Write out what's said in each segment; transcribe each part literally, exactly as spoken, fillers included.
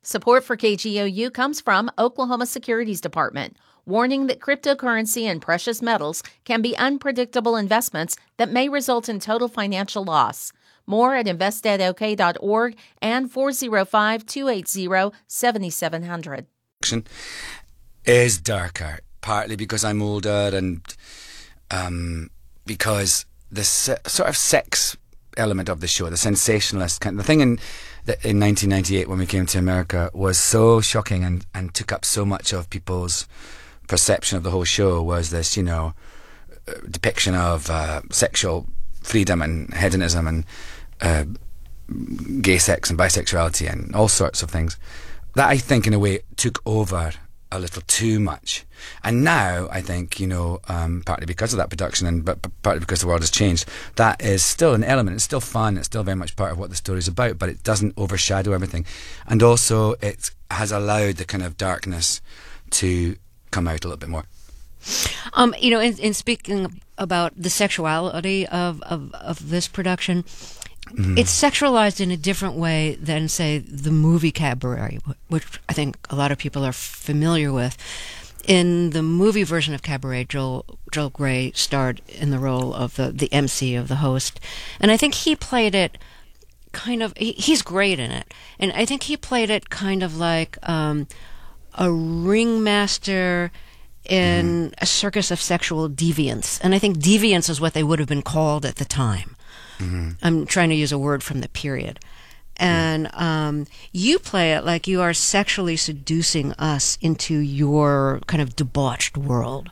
Support for K G O U comes from Oklahoma Securities Department, warning that cryptocurrency and precious metals can be unpredictable investments that may result in total financial loss. More at invest ed o k dot org and four oh five, two eight zero, seven seven zero zero. Is darker, partly because I'm older and um, because the se- sort of sex element of the show, the sensationalist kind of the thing in the, in nineteen ninety-eight when we came to America was so shocking and, and took up so much of people's perception of the whole show, was this, you know, depiction of uh, sexual freedom and hedonism and uh, gay sex and bisexuality and all sorts of things that I think in a way took over a little too much. And now I think, you know, um, partly because of that production and but, but partly because the world has changed, that is still an element. It's still fun. It's still very much part of what the story's about, but it doesn't overshadow everything. And also it has allowed the kind of darkness to come out a little bit more. Um, you know, in, in speaking about the sexuality of, of, of this production, mm. it's sexualized in a different way than, say, the movie Cabaret, which I think a lot of people are familiar with. In the movie version of Cabaret, Joel, Joel Grey starred in the role of the, the M C, of the host. And I think he played it kind of, he, he's great in it. And I think he played it kind of like um, a ringmaster in mm-hmm. a circus of sexual deviance. And I think deviance is what they would have been called at the time. Mm-hmm. I'm trying to use a word from the period. And um, you play it like you are sexually seducing us into your kind of debauched world.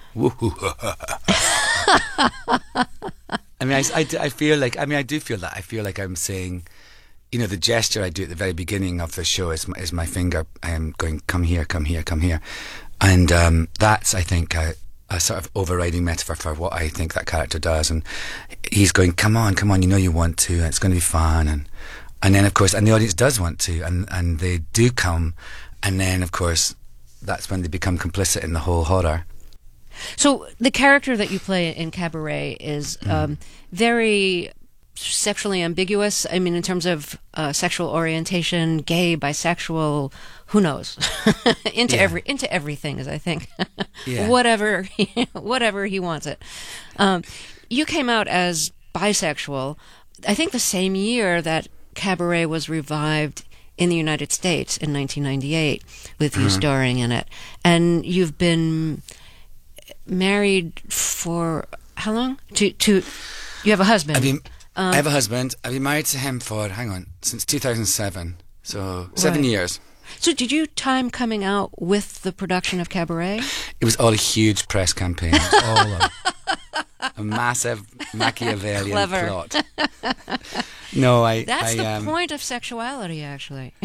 I mean, I, I, I feel like, I mean, I do feel that. I feel like I'm saying, you know, the gesture I do at the very beginning of the show is my, is my finger. I am going, come here, come here, come here. And um, that's, I think, a, a sort of overriding metaphor for what I think that character does. And he's going, come on, come on, you know you want to, and it's going to be fun. And and then, of course, and the audience does want to, and, and they do come. And then, of course, that's when they become complicit in the whole horror. So the character that you play in Cabaret is mm. um, very sexually ambiguous. I mean, in terms of uh, sexual orientation, gay, bisexual, who knows? into yeah. every into everything, as I think. yeah. Whatever, whatever he wants it. Um, you came out as bisexual, I think, the same year that Cabaret was revived in the United States in nineteen ninety-eight, with you mm-hmm. starring in it, and you've been married for how long? To to you have a husband. I mean, um, I have a husband. I've been married to him for hang on since two thousand seven, so seven right. years. So did you time coming out with the production of Cabaret? It was all a huge press campaign. It was all a, a massive Machiavellian Clever. plot. No, I. That's I, the um, point of sexuality, actually.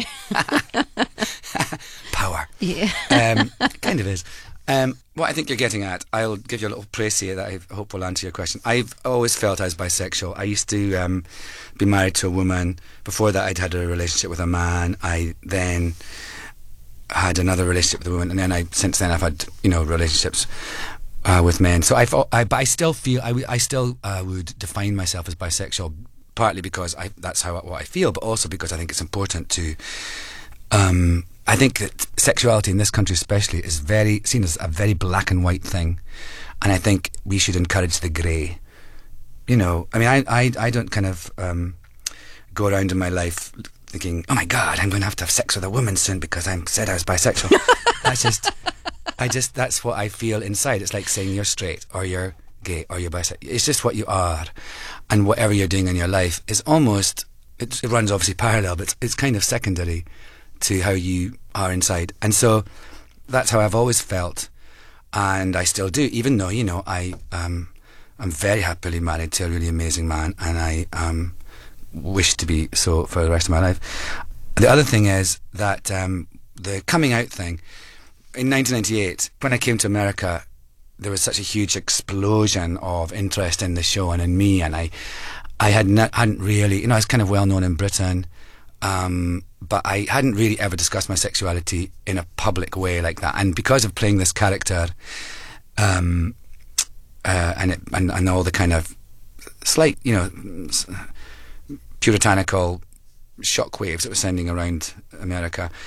Power. Yeah. um, kind of is. Um, what I think you're getting at, I'll give you a little précis that I hope will answer your question. I've always felt I was bisexual. I used to um, be married to a woman. Before that, I'd had a relationship with a man. I then had another relationship with a woman, and then I since then I've had you know relationships uh, with men. So I've, I, but I still feel I, w- I still uh, would define myself as bisexual, partly because I, that's how what I feel, but also because I think it's important to. Um, I think that sexuality in this country especially is very seen as a very black and white thing, and I think we should encourage the grey. You know, I mean, I I, I don't kind of um, go around in my life thinking, oh my God, I'm going to have to have sex with a woman soon because I said I was bisexual. That's just, I just, that's what I feel inside. It's like saying you're straight or you're gay or you're bisexual. It's just what you are, and whatever you're doing in your life is almost, it, it runs obviously parallel, but it's, it's kind of secondary to how you are inside. And so that's how I've always felt, and I still do, even though, you know, I um I'm very happily married to a really amazing man, and I um wish to be so for the rest of my life. The other thing is that um the coming out thing in nineteen ninety-eight, when I came to America, there was such a huge explosion of interest in the show and in me, and I I had not, hadn't really, you know, I was kind of well known in Britain, um but I hadn't really ever discussed my sexuality in a public way like that. And because of playing this character, um, uh, and, it, and and all the kind of slight, you know, puritanical shockwaves that were sending around America,